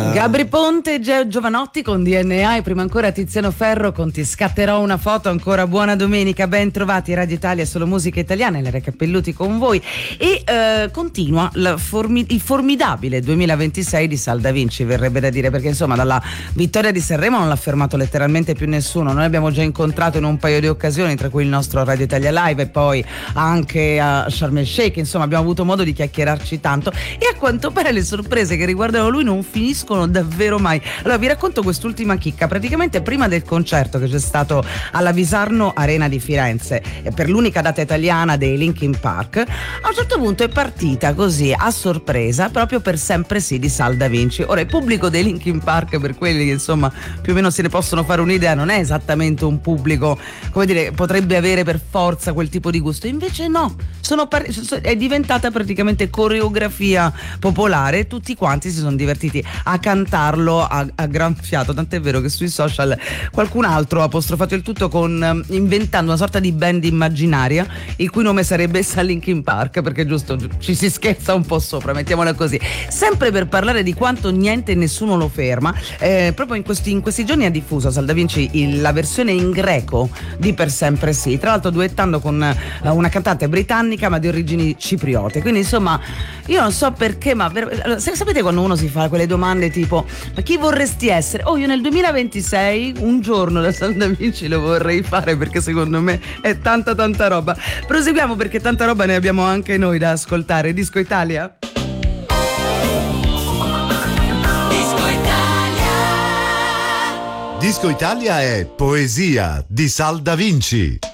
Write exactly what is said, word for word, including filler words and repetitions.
Gabri Ponte e Geo Giovanotti con D N A e prima ancora Tiziano Ferro con Ti scatterò una foto. Ancora buona domenica, ben trovati. Radio Italia, solo musica italiana, Ilaria Cappelluti con voi e eh, continua la formi- il formidabile duemilaventisei di Sal Da Vinci, verrebbe da dire, perché insomma dalla vittoria di Sanremo non l'ha fermato letteralmente più nessuno. Noi abbiamo già incontrato in un paio di occasioni, tra cui il nostro Radio Italia Live e poi anche a Sharm el Sheikh, insomma abbiamo avuto modo di chiacchierarci tanto e a quanto pare le sorprese che riguardano lui non finiscono davvero mai. Allora vi racconto quest'ultima chicca. Praticamente prima del concerto che c'è stato alla Visarno Arena di Firenze per l'unica data italiana dei Linkin Park, a un certo punto è partita così a sorpresa proprio Per sempre sì di Sal Da Vinci. Ora il pubblico dei Linkin Park, per quelli che insomma più o meno se ne possono fare un'idea, non è esattamente un pubblico, come dire, potrebbe avere per forza quel tipo di gusto, invece no, sono par- è diventata praticamente coreografia popolare, tutti quanti si sono divertiti a cantarlo a, a gran fiato, tant'è vero che sui social qualcun altro ha apostrofato il tutto con inventando una sorta di band immaginaria il cui nome sarebbe Linkin Park, perché giusto ci si scherza un po' sopra, mettiamola così. Sempre per parlare di quanto niente e nessuno lo ferma, eh, proprio in questi, in questi giorni ha diffuso Sal Da Vinci il, la versione in greco di Per sempre sì, tra l'altro duettando con eh, una cantante britannica ma di origini cipriote, quindi insomma io non so perché, ma ver- sapete quando uno si fa quelle domande tipo ma chi vorresti essere? Oh, io nel duemilaventisei un giorno da Sal Da Vinci lo vorrei fare, perché secondo me è tanta tanta roba. Proseguiamo perché tanta roba ne abbiamo anche noi da ascoltare. Disco Italia? Disco Italia. Disco Italia è Poesia di Sal Da Vinci.